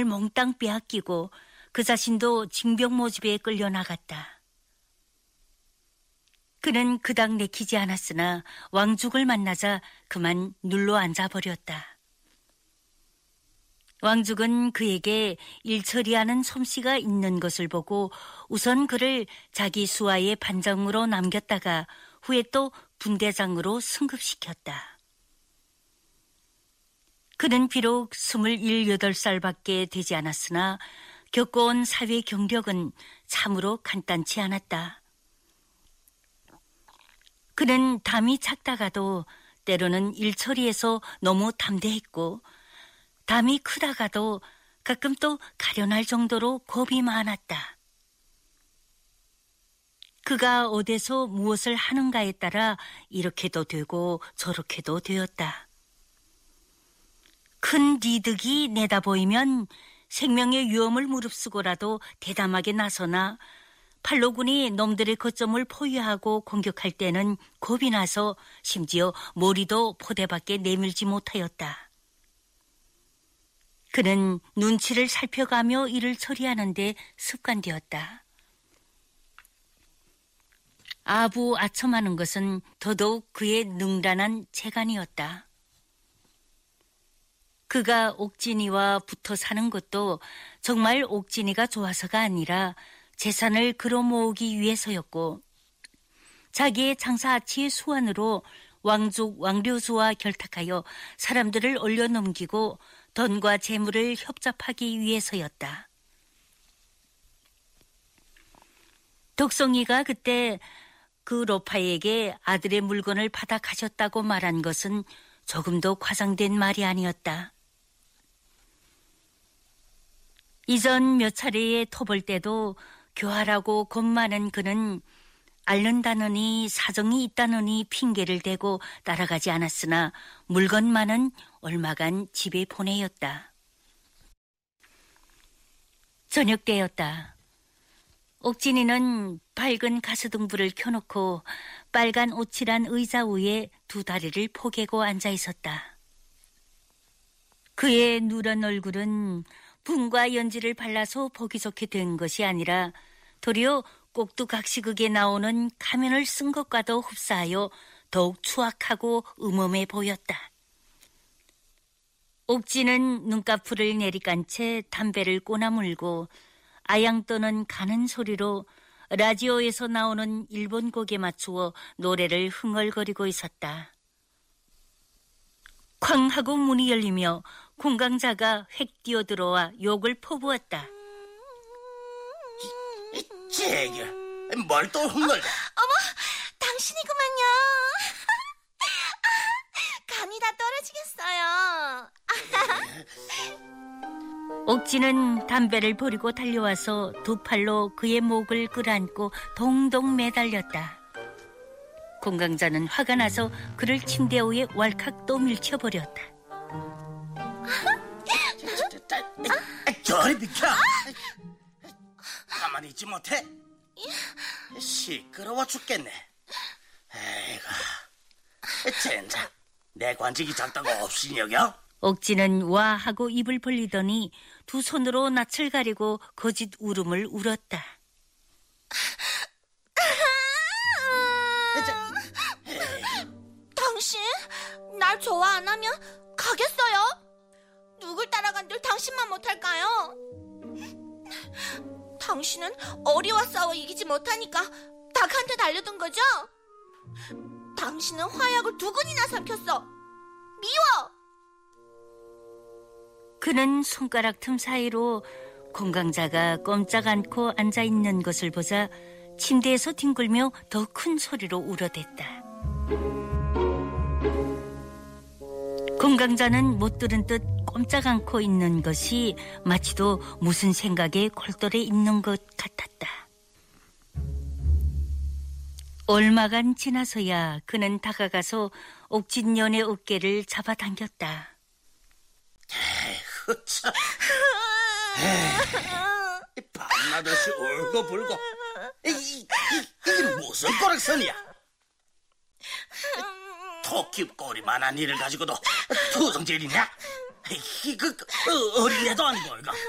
재산을 몽땅 빼앗기고 그 자신도 징병 모집에 끌려나갔다. 그는 그닥 내키지 않았으나 왕죽을 만나자 그만 눌러 앉아버렸다. 왕죽은 그에게 일처리하는 솜씨가 있는 것을 보고 우선 그를 자기 수하의 반장으로 남겼다가 후에 또 분대장으로 승급시켰다. 그는 비록 27, 8살밖에 되지 않았으나 겪어온 사회 경력은 참으로 간단치 않았다. 그는 담이 작다가도 때로는 일처리에서 너무 담대했고 담이 크다가도 가끔 또 가련할 정도로 겁이 많았다. 그가 어디서 무엇을 하는가에 따라 이렇게도 되고 저렇게도 되었다. 큰 이득이 내다보이면 생명의 위험을 무릅쓰고라도 대담하게 나서나 팔로군이 놈들의 거점을 포위하고 공격할 때는 겁이 나서 심지어 머리도 포대 밖에 내밀지 못하였다. 그는 눈치를 살펴가며 일을 처리하는 데 습관되었다. 아부아첨하는 것은 더더욱 그의 능란한 재간이었다. 그가 옥진이와 붙어 사는 것도 정말 옥진이가 좋아서가 아니라 재산을 끌어모으기 위해서였고 자기의 장사아치의 수완으로 왕족 왕료수와 결탁하여 사람들을 올려넘기고 돈과 재물을 협잡하기 위해서였다. 독송이가 그때 그 로파에게 아들의 물건을 받아 가셨다고 말한 것은 조금도 과장된 말이 아니었다. 이전 몇 차례의 토벌 때도 교활하고 겁 많은 그는 앓는다느니 사정이 있다느니 핑계를 대고 따라가지 않았으나 물건만은 얼마간 집에 보내었다. 저녁 때였다. 옥진이는 밝은 가스등불을 켜놓고 빨간 옷칠한 의자 위에 두 다리를 포개고 앉아 있었다. 그의 누런 얼굴은 붕과 연지를 발라서 보기 좋게 된 것이 아니라 도리어 꼭두각시극에 나오는 가면을 쓴 것과도 흡사하여 더욱 추악하고 음험해 보였다. 옥진은 눈꺼풀을 내리깐 채 담배를 꼬나물고 아양 떠는 가는 소리로 라디오에서 나오는 일본 곡에 맞추어 노래를 흥얼거리고 있었다. 쾅 하고 문이 열리며 공강자가 획 뛰어들어와 욕을 퍼부었다. 제길, 뭘 또 흥얼대? 어머, 당신이구만요. 감이 다 떨어지겠어요. 옥진은 담배를 버리고 달려와서 두 팔로 그의 목을 끌어안고 동동 매달렸다. 공강자는 화가 나서 그를 침대 위에 왈칵 또 밀쳐버렸다. 저리 비켜! 가만히 있지 못해? 시끄러워 죽겠네. 에이구, 젠장, 내 관직이 작다고 없이 여겨? 옥진은 와 하고 입을 벌리더니 두 손으로 낯을 가리고 거짓 울음을 울었다. 당신, 날 좋아 안 하면 가겠어요? 누굴 따라간들 당신만 못할까요? 당신은 어리와 싸워 이기지 못하니까 닭한테 달려든 거죠? 당신은 화약을 2근이나 삼켰어. 미워! 그는 손가락 틈 사이로 공강자가 꼼짝 않고 앉아있는 것을 보자 침대에서 뒹굴며 더 큰 소리로 울어댔다. 공강자는 못 들은 듯 꼼짝 않고 있는 것이 마치도 무슨 생각에 골똘해 있는 것 같았다. 얼마간 지나서야 그는 다가가서 옥진년의 어깨를 잡아당겼다. 에이구, 참. 밤낮없이 울고 불고. 이게 무슨 꼬락선이야? 토끼 꼬리만한 일을 가지고도 투성질이냐? 어린애도 아니고 이거.